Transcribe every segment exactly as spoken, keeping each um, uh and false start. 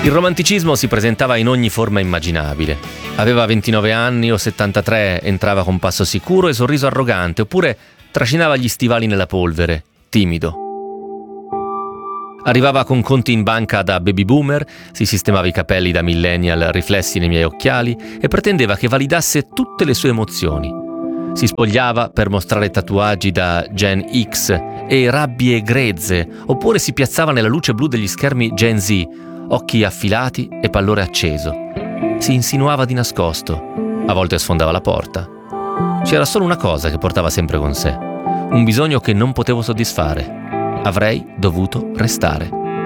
Il romanticismo si presentava in ogni forma immaginabile. Aveva ventinove anni o settantatré, entrava con passo sicuro e sorriso arrogante, oppure trascinava gli stivali nella polvere, timido. Arrivava con conti in banca da baby boomer, si sistemava i capelli da millennial riflessi nei miei occhiali e pretendeva che validasse tutte le sue emozioni. Si spogliava per mostrare tatuaggi da Gen X e rabbie grezze, oppure si piazzava nella luce blu degli schermi Gen Z, occhi affilati e pallore acceso. Si insinuava di nascosto, a volte sfondava la porta. C'era solo una cosa che portava sempre con sé, un bisogno che non potevo soddisfare. Avrei dovuto restare.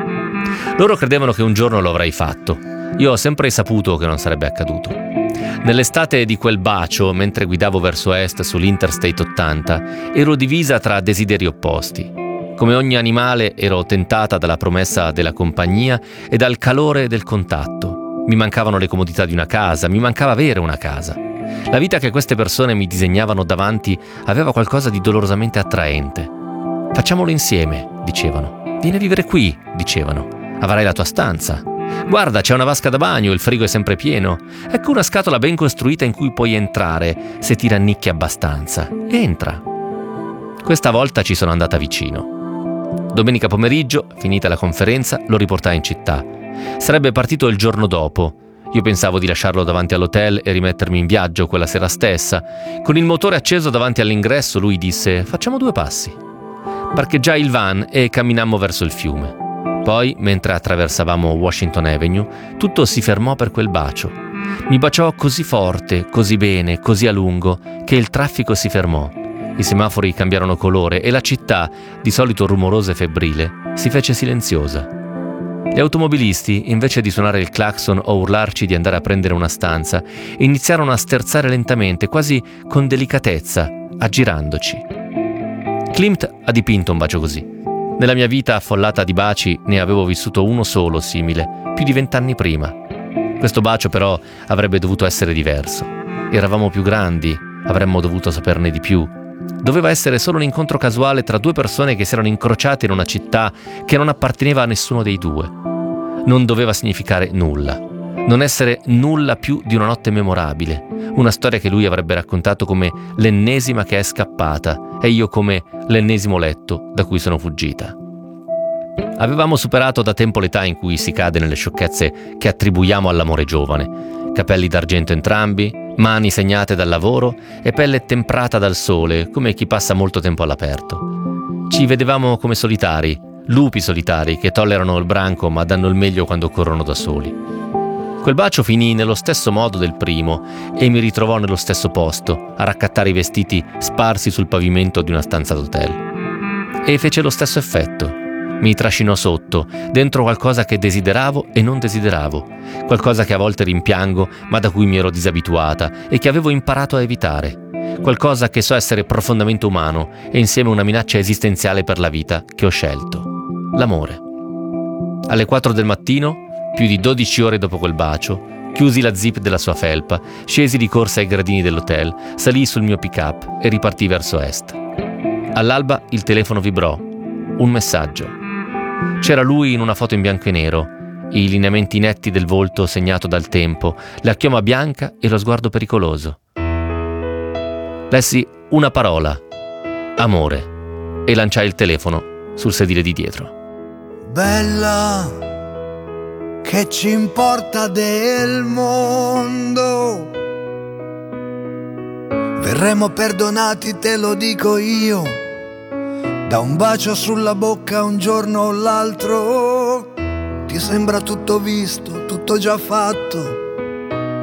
Loro credevano che un giorno lo avrei fatto. Io ho sempre saputo che non sarebbe accaduto. Nell'estate di quel bacio, mentre guidavo verso est sull'Interstate ottanta, ero divisa tra desideri opposti. Come ogni animale ero tentata dalla promessa della compagnia e dal calore del contatto. Mi mancavano le comodità di una casa, mi mancava avere una casa. La vita che queste persone mi disegnavano davanti aveva qualcosa di dolorosamente attraente. Facciamolo insieme, dicevano. Vieni a vivere qui, dicevano. Avrai la tua stanza. Guarda, c'è una vasca da bagno, il frigo è sempre pieno. Ecco una scatola ben costruita in cui puoi entrare, se ti rannicchi abbastanza. Entra. Questa volta ci sono andata vicino. Domenica pomeriggio, finita la conferenza, lo riportai in città. Sarebbe partito il giorno dopo. Io pensavo di lasciarlo davanti all'hotel e rimettermi in viaggio quella sera stessa. Con il motore acceso davanti all'ingresso, lui disse: facciamo due passi. Parcheggiai il van e camminammo verso il fiume. Poi, mentre attraversavamo Washington Avenue, tutto si fermò per quel bacio. Mi baciò così forte, così bene, così a lungo, che il traffico si fermò. I semafori cambiarono colore e la città, di solito rumorosa e febbrile, si fece silenziosa. Gli automobilisti, invece di suonare il clacson o urlarci di andare a prendere una stanza, iniziarono a sterzare lentamente, quasi con delicatezza, aggirandoci. Klimt ha dipinto un bacio così. Nella mia vita affollata di baci ne avevo vissuto uno solo simile, più di vent'anni prima. Questo bacio però avrebbe dovuto essere diverso. Eravamo più grandi, avremmo dovuto saperne di più. Doveva essere solo un incontro casuale tra due persone che si erano incrociate in una città che non apparteneva a nessuno dei due. Non doveva significare nulla. Non essere nulla più di una notte memorabile, una storia che lui avrebbe raccontato come l'ennesima che è scappata e io come l'ennesimo letto da cui sono fuggita. Avevamo superato da tempo l'età in cui si cade nelle sciocchezze che attribuiamo all'amore giovane. Capelli d'argento entrambi, mani segnate dal lavoro e pelle temprata dal sole, come chi passa molto tempo all'aperto. Ci vedevamo come solitari, lupi solitari che tollerano il branco ma danno il meglio quando corrono da soli. Quel bacio finì nello stesso modo del primo e mi ritrovò nello stesso posto, a raccattare i vestiti sparsi sul pavimento di una stanza d'hotel. E fece lo stesso effetto. Mi trascinò sotto, dentro qualcosa che desideravo e non desideravo, qualcosa che a volte rimpiango ma da cui mi ero disabituata e che avevo imparato a evitare, qualcosa che so essere profondamente umano e insieme una minaccia esistenziale per la vita che ho scelto: l'amore. Alle quattro del mattino, più di dodici ore dopo quel bacio, chiusi la zip della sua felpa, scesi di corsa ai gradini dell'hotel, salii sul mio pick-up e ripartii verso est. All'alba il telefono vibrò. Un messaggio. C'era lui in una foto in bianco e nero, i lineamenti netti del volto segnato dal tempo, la chioma bianca e lo sguardo pericoloso. Lessi una parola: amore, e lanciai il telefono sul sedile di dietro. Bella, che ci importa del mondo? Verremo perdonati, te lo dico io, da un bacio sulla bocca un giorno o l'altro. Ti sembra tutto visto, tutto già fatto,